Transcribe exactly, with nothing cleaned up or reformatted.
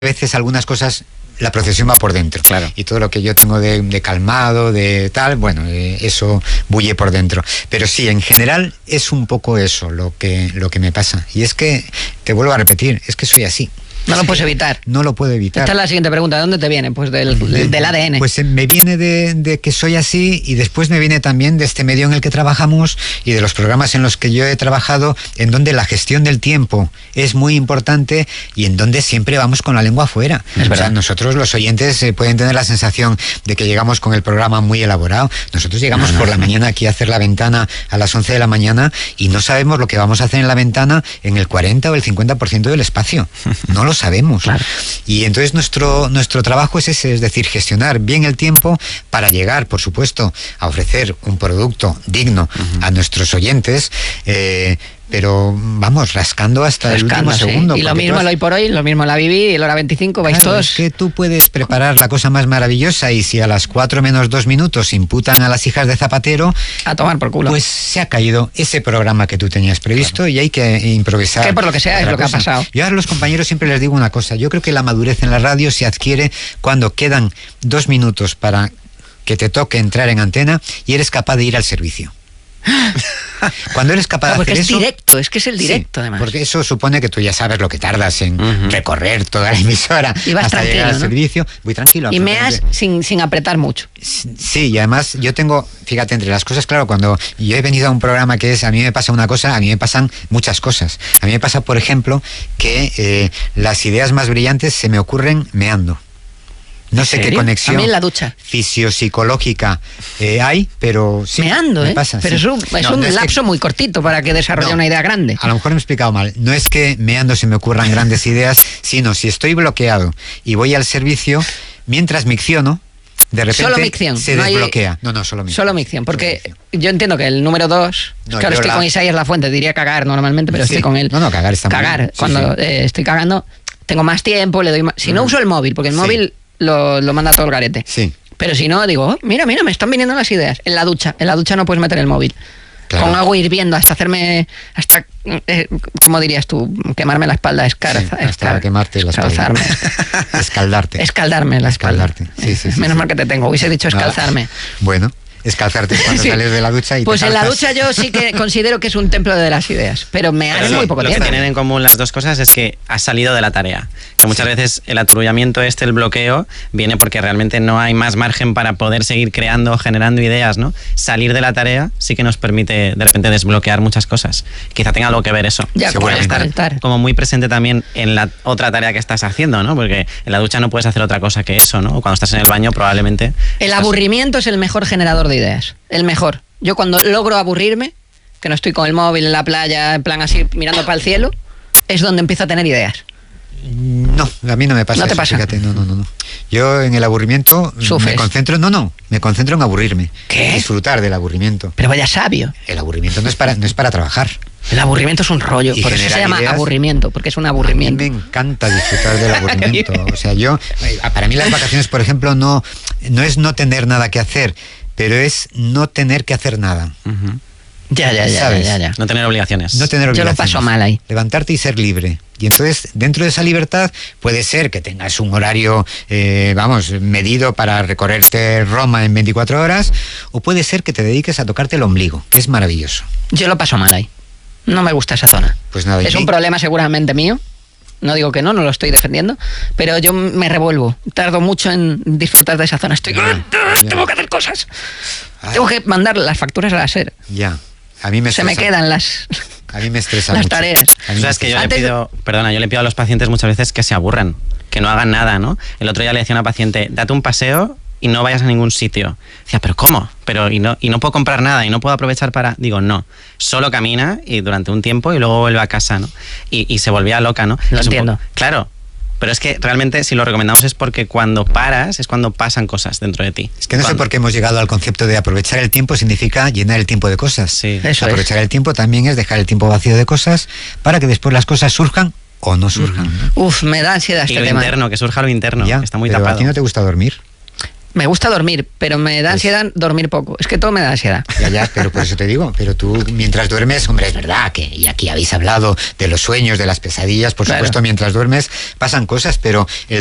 veces algunas cosas la procesión va por dentro, claro. Y todo lo que yo tengo de, de calmado, de tal, bueno, eh, eso bulle por dentro. Pero sí, en general es un poco eso lo que, lo que me pasa. Y es que, te vuelvo a repetir, es que soy así. No lo puedes evitar. No lo puedo evitar. Esta es la siguiente pregunta. ¿De dónde te viene? Pues del, del, del A D N. Pues me viene de, de que soy así, y después me viene también de este medio en el que trabajamos y de los programas en los que yo he trabajado, en donde la gestión del tiempo es muy importante y en donde siempre vamos con la lengua afuera. Es verdad. O sea, nosotros los oyentes eh, pueden tener la sensación de que llegamos con el programa muy elaborado. Nosotros llegamos no, no, por la no. mañana aquí a hacer la ventana a las once de la mañana y no sabemos lo que vamos a hacer en la ventana en el cuarenta o el cincuenta por ciento del espacio. No lo sabemos. Claro. Y entonces nuestro, nuestro trabajo es ese, es decir, gestionar bien el tiempo para llegar, por supuesto, a ofrecer un producto digno uh-huh. a nuestros oyentes, eh, pero vamos, rascando hasta rascando, el último sí. segundo. Y lo mismo has... el hoy por hoy, lo mismo la Viví y el hora veinticinco, vais claro, todos. Es que tú puedes preparar la cosa más maravillosa y si a las cuatro menos dos minutos imputan a las hijas de Zapatero, a tomar por culo. Pues se ha caído ese programa que tú tenías previsto, claro. Y hay que improvisar. Que por lo que sea es lo cosa. que ha pasado. Yo a los compañeros siempre les digo una cosa, yo creo que la madurez en la radio se adquiere cuando quedan dos minutos para que te toque entrar en antena y eres capaz de ir al servicio. Cuando eres capaz no, de hacer es eso... directo, es que es el directo, sí, además. Porque eso supone que tú ya sabes lo que tardas en uh-huh. recorrer toda la emisora y vas hasta llegar al ¿no? servicio. Voy tranquilo. Y meas sin, sin apretar mucho. Sí, y además yo tengo, fíjate, entre las cosas, claro, cuando yo he venido a un programa que es, a mí me pasa una cosa, a mí me pasan muchas cosas. A mí me pasa, por ejemplo, que eh, las ideas más brillantes se me ocurren meando. No sé qué conexión a mí en la ducha. fisiopsicológica eh, hay, pero sí. Meando, me ¿eh? pasa, pero sí. es un, es no, un no es lapso que... muy cortito para que desarrolle no, una idea grande. A lo mejor me he explicado mal. No es que meando se me ocurran grandes ideas, sino si estoy bloqueado y voy al servicio, mientras micciono, de repente solo micción, se no desbloquea. Hay... No, no, solo micción. Solo micción, porque solo micción. Yo entiendo que el número dos, no, claro, estoy la... con Isaías Lafuente, diría cagar normalmente, pero sí. estoy con él. No, no, cagar está Cagar, muy bien. cuando sí, sí. Eh, estoy cagando, tengo más tiempo, le doy más... Si no, no uso el móvil, porque el sí. móvil lo, lo manda todo el garete. Sí. Pero si no, digo, oh, mira, mira, me están viniendo las ideas. En la ducha, en la ducha no puedes meter el móvil. Claro. Con agua hirviendo hasta hacerme, hasta, eh, ¿cómo dirías tú? Quemarme la espalda, escarza, sí, hasta escar, quemarte la espalda. Escaldarte. Escaldarme la espalda. Escaldarte, sí, sí, sí. Menos sí. mal que te tengo, hubiese dicho escalzarme. Ah, bueno. Escalzarte cuando sí. sales de la ducha y pues te en la ducha yo sí que considero que es un templo de las ideas, pero me hace muy poco lo tiempo. Lo que tienen en común las dos cosas es que has salido de la tarea, que muchas sí. veces el aturullamiento este, el bloqueo, viene porque realmente no hay más margen para poder seguir creando, generando ideas, ¿no? Salir de la tarea sí que nos permite de repente desbloquear muchas cosas. Quizá tenga algo que ver eso. Ya, puede estar, estar como muy presente también en la otra tarea que estás haciendo, ¿no? Porque en la ducha no puedes hacer otra cosa que eso, ¿no? O cuando estás en el baño probablemente... El estás... aburrimiento es el mejor generador de ideas. El mejor. Yo cuando logro aburrirme, que no estoy con el móvil en la playa, en plan así, mirando para el cielo, es donde empiezo a tener ideas. No, a mí no me pasa ¿No te eso, pasa? Fíjate, no, no, no, no. Yo en el aburrimiento ¿Sufres? me concentro, no, no, me concentro en aburrirme. ¿Qué? Disfrutar del aburrimiento. Pero vaya sabio. El aburrimiento no es para, no es para trabajar. El aburrimiento es un rollo, Y por eso se llama ideas, aburrimiento, porque es un aburrimiento. A mí me encanta disfrutar del aburrimiento. O sea, yo, para mí las vacaciones, por ejemplo, no, no es no tener nada que hacer, pero es no tener que hacer nada. Uh-huh. Ya, ya, ya, ¿Sabes? ya, ya. No tener obligaciones. No tener obligaciones. Yo lo paso mal ahí. Levantarte y ser libre. Y entonces, dentro de esa libertad, puede ser que tengas un horario, eh, vamos, medido para recorrerte Roma en veinticuatro horas, o puede ser que te dediques a tocarte el ombligo, que es maravilloso. Yo lo paso mal ahí. No me gusta esa zona. Pues nada. Es un problema seguramente mío. No digo que no, no lo estoy defendiendo, pero yo me revuelvo. Tardo mucho en disfrutar de esa zona. Estoy... Ya, ya. Tengo que hacer cosas. Ay. Tengo que mandar las facturas a la SER. Ya. A mí me Se me quedan las... A mí me estresa las mucho. tareas. A mí sabes que yo le pido, perdona, yo le pido a los pacientes muchas veces que se aburran, que no hagan nada, ¿no? El otro día le decía a una paciente, date un paseo y no vayas a ningún sitio. Decía, ¿pero cómo? Pero y no, y no puedo comprar nada y no puedo aprovechar para... Digo, no, solo camina y durante un tiempo y luego vuelve a casa, ¿no? Y, y se volvía loca, ¿no? Lo entiendo. Poco, claro, pero es que realmente si lo recomendamos es porque cuando paras es cuando pasan cosas dentro de ti. Es que no cuando... sé por qué hemos llegado al concepto de aprovechar el tiempo significa llenar el tiempo de cosas. Sí, eso aprovechar es. el tiempo también es dejar el tiempo vacío de cosas para que después las cosas surjan o no surjan. Uh-huh. Uf, me da ansiedad este y lo tema. interno, que surja lo interno, ya, que está muy pero tapado. ¿a ti no te gusta dormir? Me gusta dormir, pero me da ansiedad dormir poco. Es que todo me da ansiedad. Ya, ya, pero por eso te digo, pero tú mientras duermes, hombre, es verdad que, y aquí habéis hablado de los sueños, de las pesadillas, por Claro. supuesto, mientras duermes pasan cosas, pero el